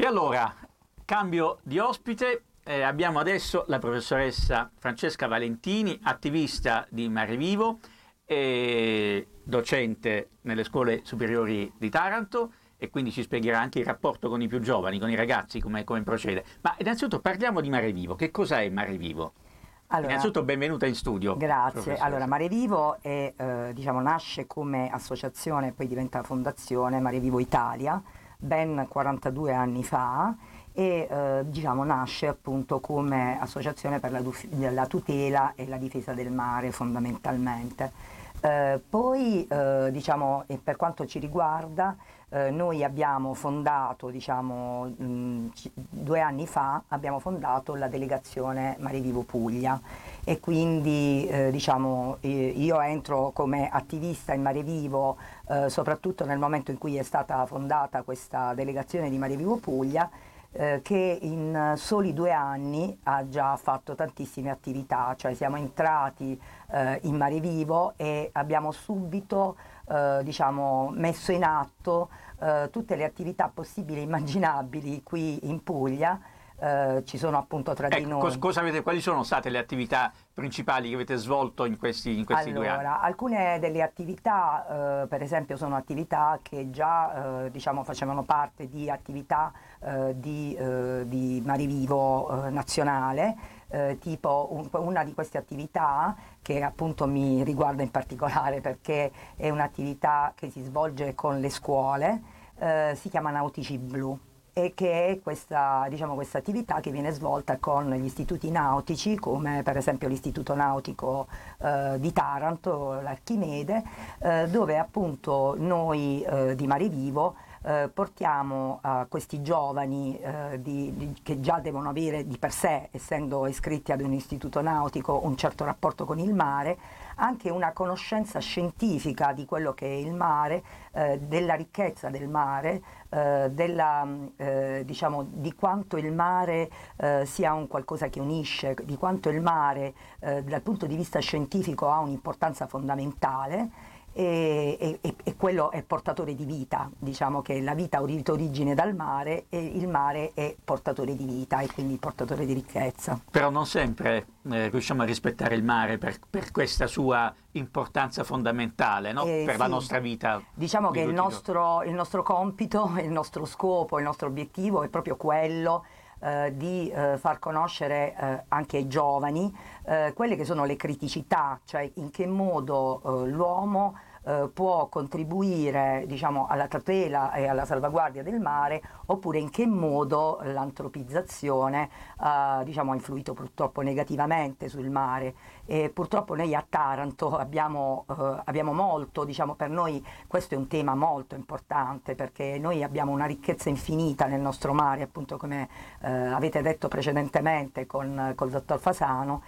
allora, cambio di ospite, abbiamo adesso la professoressa Francesca Valentini, attivista di Mare Vivo, docente nelle scuole superiori di Taranto, e quindi ci spiegherà anche il rapporto con i più giovani, con i ragazzi, come procede. Ma innanzitutto parliamo di Mare Vivo. Che cosa è Mare Vivo? Allora, innanzitutto benvenuta in studio. Grazie. Allora, Mare Vivo è, nasce come associazione, poi diventa fondazione Mare Vivo Italia, ben 42 anni fa, e nasce appunto come associazione per la tutela e la difesa del mare fondamentalmente. Poi e per quanto ci riguarda, noi abbiamo fondato 2 anni fa abbiamo fondato la delegazione Mare Vivo Puglia, e quindi io entro come attivista in Mare Vivo soprattutto nel momento in cui è stata fondata questa delegazione di Mare Vivo Puglia, che in soli 2 anni ha già fatto tantissime attività, cioè siamo entrati in Mare Vivo e abbiamo subito messo in atto tutte le attività possibili e immaginabili qui in Puglia. Ci sono appunto tra di noi. Quali sono state le attività principali che avete svolto in questi 2 anni? Allora, alcune delle attività, per esempio, sono attività che già facevano parte di attività di Mare Vivo nazionale, tipo una di queste attività che appunto mi riguarda in particolare perché è un'attività che si svolge con le scuole, si chiama Nautici Blu, e che è questa attività che viene svolta con gli istituti nautici, come per esempio l'Istituto Nautico di Taranto, l'Archimede, dove appunto noi di Mare Vivo portiamo a questi giovani che già devono avere di per sé, essendo iscritti ad un istituto nautico, un certo rapporto con il mare, anche una conoscenza scientifica di quello che è il mare, della ricchezza del mare, di quanto il mare sia un qualcosa che unisce, di quanto il mare dal punto di vista scientifico ha un'importanza fondamentale. E quello è portatore di vita, diciamo che la vita ha avuto origine dal mare e il mare è portatore di vita e quindi portatore di ricchezza. Però non sempre riusciamo a rispettare il mare per questa sua importanza fondamentale, no? Per la nostra vita. Diciamo che il nostro compito, il nostro scopo, il nostro obiettivo è proprio quello di far conoscere anche ai giovani quelle che sono le criticità, cioè in che modo l'uomo può contribuire alla tutela e alla salvaguardia del mare, oppure in che modo l'antropizzazione ha influito purtroppo negativamente sul mare. E purtroppo noi a Taranto abbiamo molto, per noi questo è un tema molto importante, perché noi abbiamo una ricchezza infinita nel nostro mare, appunto come avete detto precedentemente col dottor Fasano.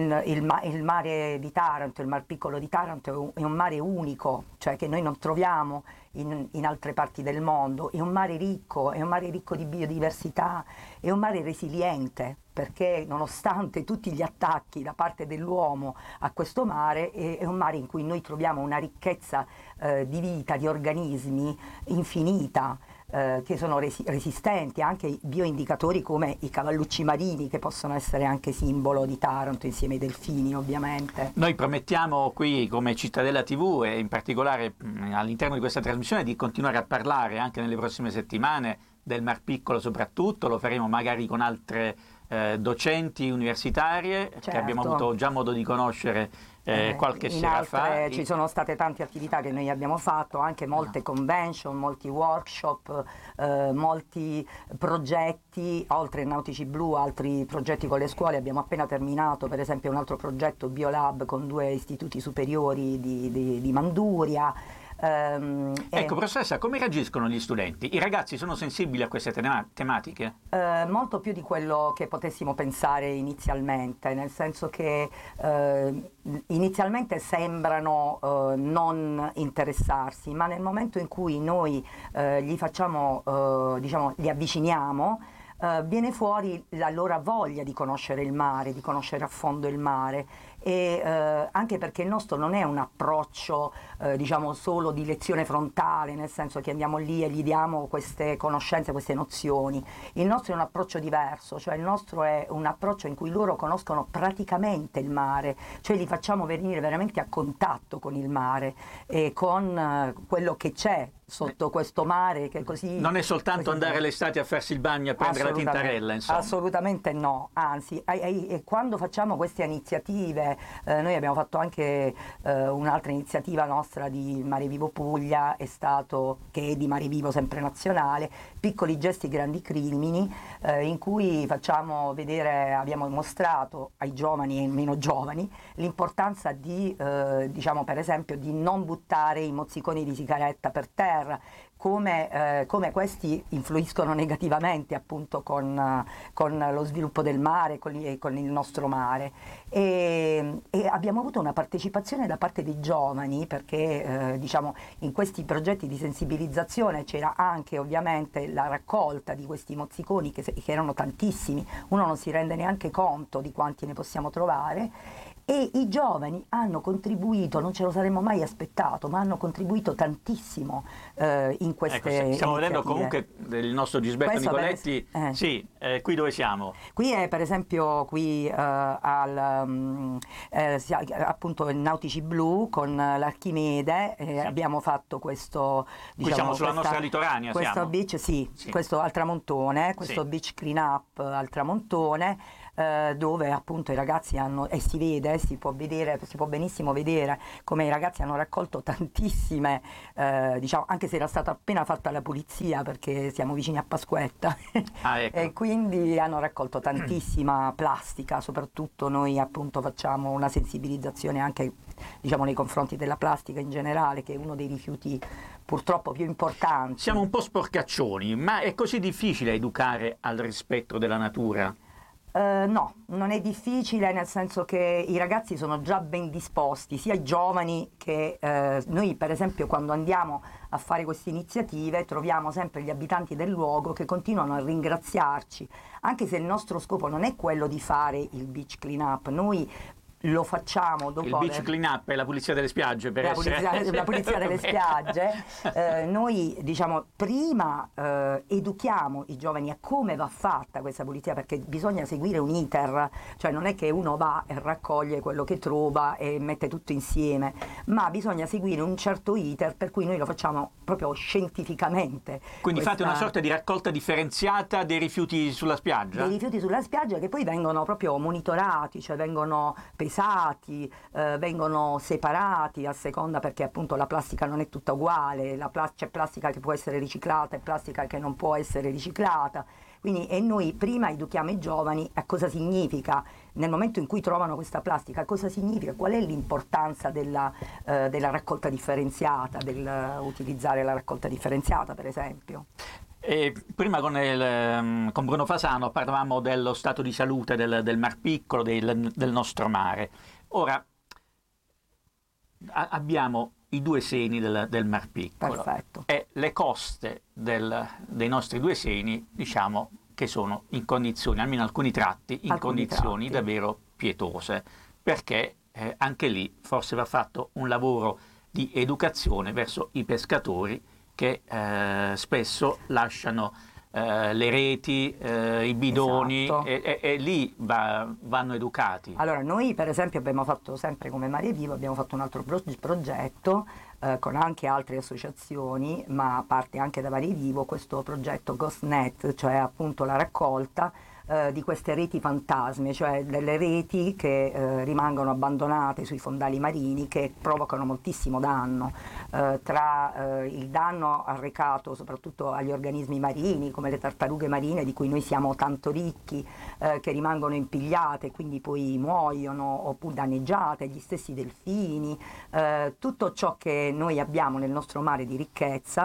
Il mare di Taranto, il Mar Piccolo di Taranto è un mare unico, cioè che noi non troviamo in altre parti del mondo. È un mare ricco di biodiversità, è un mare resiliente, perché nonostante tutti gli attacchi da parte dell'uomo a questo mare, è un mare in cui noi troviamo una ricchezza di vita, di organismi infinita, che sono resistenti, anche bioindicatori come i cavallucci marini, che possono essere anche simbolo di Taranto insieme ai delfini, ovviamente. Noi promettiamo qui come Cittadella TV e in particolare all'interno di questa trasmissione di continuare a parlare anche nelle prossime settimane del Mar Piccolo, soprattutto lo faremo magari con altre docenti universitarie, certo, che abbiamo avuto già modo di conoscere qualche sera fa. Ci sono state tante attività che noi abbiamo fatto, anche molte convention, molti workshop, molti progetti, oltre ai Nautici Blu, altri progetti con le scuole. Abbiamo appena terminato per esempio un altro progetto Biolab con 2 istituti superiori di Manduria. Ecco, professoressa, come reagiscono gli studenti? I ragazzi sono sensibili a queste tematiche? Molto più di quello che potessimo pensare inizialmente, nel senso che inizialmente sembrano non interessarsi, ma nel momento in cui noi li avviciniamo, viene fuori la loro voglia di conoscere il mare, di conoscere a fondo il mare, e anche perché il nostro non è un approccio diciamo solo di lezione frontale, nel senso che andiamo lì e gli diamo queste conoscenze, queste nozioni. Il nostro è un approccio diverso, cioè il nostro è un approccio in cui loro conoscono praticamente il mare, cioè li facciamo venire veramente a contatto con il mare e con quello che c'è sotto questo mare, che così... Non è soltanto andare l'estate a farsi il bagno e prendere la tintarella, insomma. Assolutamente no, anzi, e quando facciamo queste iniziative, noi abbiamo fatto anche un'altra iniziativa nostra di Mare Vivo Puglia, che è di Mare Vivo sempre nazionale, Piccoli gesti, grandi crimini, in cui facciamo vedere, abbiamo mostrato ai giovani e ai meno giovani l'importanza di, diciamo per esempio, di non buttare i mozziconi di sigaretta per terra, come questi influiscono negativamente appunto con lo sviluppo del mare, con il nostro mare. E abbiamo avuto una partecipazione da parte dei giovani, perché diciamo in questi progetti di sensibilizzazione c'era anche ovviamente la raccolta di questi mozziconi che erano tantissimi, uno non si rende neanche conto di quanti ne possiamo trovare. E i giovani hanno contribuito, non ce lo saremmo mai aspettato, ma hanno contribuito tantissimo in queste ecco, stiamo vedendo iniziative. comunque il nostro Gisberto Questo Nicoletti. Sì, qui dove siamo? Qui è per esempio appunto il Nautici Blu con l'Archimede, Sì. Abbiamo fatto questo, Qui siamo sulla nostra litoranea, questo siamo. beach, sì, Sì. questo al tramontone, questo Sì. beach clean up al tramontone, dove appunto i ragazzi hanno, e si vede, si può benissimo vedere come i ragazzi hanno raccolto tantissime, diciamo, anche se era stata appena fatta la pulizia perché siamo vicini a Pasquetta, Ah, ecco. e quindi hanno raccolto tantissima plastica, soprattutto noi appunto facciamo una sensibilizzazione anche diciamo nei confronti della plastica in generale, che è uno dei rifiuti purtroppo più importanti. Siamo un po' sporcaccioni, ma è così difficile educare al rispetto della natura? No, non è difficile, nel senso che i ragazzi sono già ben disposti, sia i giovani che noi per esempio quando andiamo a fare queste iniziative troviamo sempre gli abitanti del luogo che continuano a ringraziarci, anche se il nostro scopo non è quello di fare il beach clean up, noi lo facciamo dopo Il beach clean up è la pulizia delle spiagge, per la essere... pulizia delle spiagge. Noi diciamo prima educhiamo i giovani a come va fatta questa pulizia, perché bisogna seguire un iter, cioè non è che uno va e raccoglie quello che trova e mette tutto insieme, ma bisogna seguire un certo iter, per cui noi lo facciamo proprio scientificamente. Quindi fate una sorta di raccolta differenziata dei rifiuti sulla spiaggia? Dei rifiuti sulla spiaggia che poi vengono proprio monitorati, cioè vengono pesati, vengono separati a seconda, perché appunto la plastica non è tutta uguale, c'è plastica che può essere riciclata e plastica che non può essere riciclata. Quindi, e noi prima educhiamo i giovani a cosa significa, nel momento in cui trovano questa plastica, cosa significa, qual è l'importanza della raccolta differenziata, dell'utilizzare la raccolta differenziata per esempio. E prima con Bruno Fasano parlavamo dello stato di salute del Mar Piccolo, del nostro mare. Ora abbiamo i due seni del Mar Piccolo. Perfetto. E le coste dei nostri due seni, diciamo che sono in condizioni, almeno alcuni tratti, in condizioni davvero pietose, perché anche lì forse va fatto un lavoro di educazione verso i pescatori che spesso lasciano le reti, i bidoni, esatto. e lì vanno educati. Allora, noi per esempio abbiamo fatto sempre come Mare Vivo, abbiamo fatto un altro progetto con anche altre associazioni, ma parte anche da Mare Vivo, questo progetto GhostNet, cioè appunto la raccolta di queste reti fantasmi, cioè delle reti che rimangono abbandonate sui fondali marini, che provocano moltissimo danno, tra il danno arrecato soprattutto agli organismi marini come le tartarughe marine, di cui noi siamo tanto ricchi, che rimangono impigliate e quindi poi muoiono oppure danneggiate, gli stessi delfini, tutto ciò che noi abbiamo nel nostro mare di ricchezza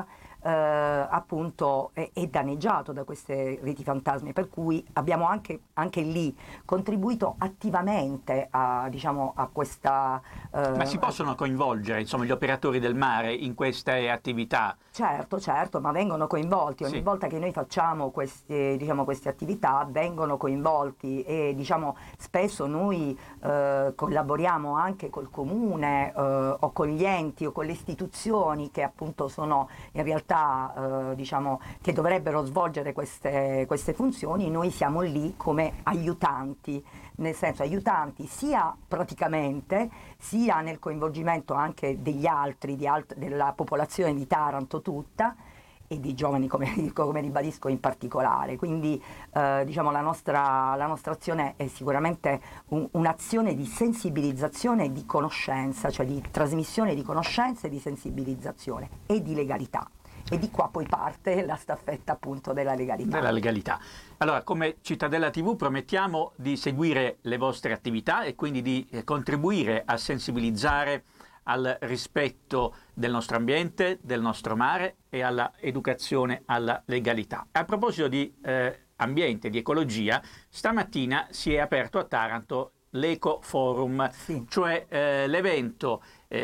appunto è danneggiato da queste reti fantasmi, per cui abbiamo anche lì contribuito attivamente a, diciamo, a questa... Ma si possono coinvolgere, insomma, gli operatori del mare in queste attività? Certo, ma vengono coinvolti. Ogni volta che noi facciamo queste attività vengono coinvolti e, diciamo, spesso noi collaboriamo anche col comune o con gli enti o con le istituzioni che appunto sono in realtà diciamo, che dovrebbero svolgere queste funzioni. Noi siamo lì come aiutanti, nel senso aiutanti sia praticamente sia nel coinvolgimento anche degli altri, della popolazione di Taranto tutta e di giovani, come ribadisco, in particolare. Quindi diciamo la nostra azione è sicuramente un'azione di sensibilizzazione e di conoscenza, cioè di trasmissione di conoscenze, di sensibilizzazione e di legalità. E di qua poi parte la staffetta appunto della legalità. Allora, come Cittadella TV promettiamo di seguire le vostre attività e quindi di contribuire a sensibilizzare al rispetto del nostro ambiente, del nostro mare e alla educazione alla legalità. A proposito di ambiente, di ecologia, stamattina si è aperto a Taranto l'Eco Forum, sì, cioè l'evento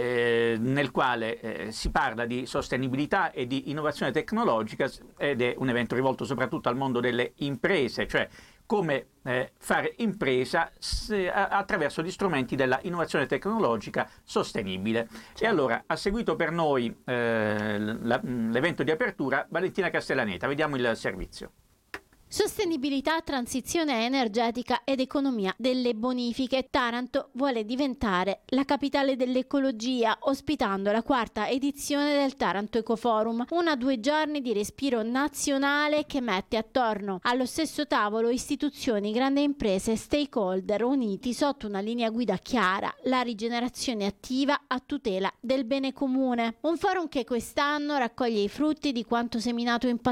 nel quale si parla di sostenibilità e di innovazione tecnologica, ed è un evento rivolto soprattutto al mondo delle imprese, cioè come fare impresa attraverso gli strumenti della innovazione tecnologica sostenibile. E allora ha seguito per noi l'evento di apertura Valentina Castellaneta. Vediamo il servizio. Sostenibilità, transizione energetica ed economia delle bonifiche. Taranto vuole diventare la capitale dell'ecologia, ospitando la 4ª edizione del Taranto Eco Forum, 2 giorni di respiro nazionale che mette attorno allo stesso tavolo istituzioni, grandi imprese e stakeholder uniti sotto una linea guida chiara: la rigenerazione attiva a tutela del bene comune. Un forum che quest'anno raccoglie i frutti di quanto seminato in passato